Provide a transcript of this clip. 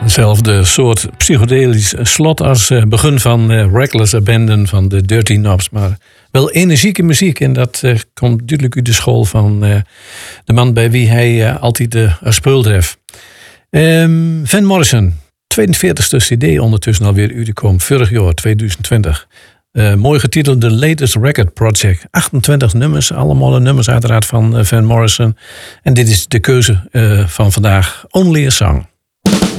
Hetzelfde soort psychedelisch slot als begin van Reckless Abandon van de Dirty Knobs. Maar wel energieke muziek. En dat komt duidelijk uit de school van de man bij wie hij altijd gespeeld heeft. Van Morrison, 42e cd ondertussen alweer uitgekomen. Vorig jaar, 2020. Mooi getiteld The Latest Record Project. 28 nummers, allemaal nummers uiteraard van Van Morrison. En dit is de keuze van vandaag. Only a Song.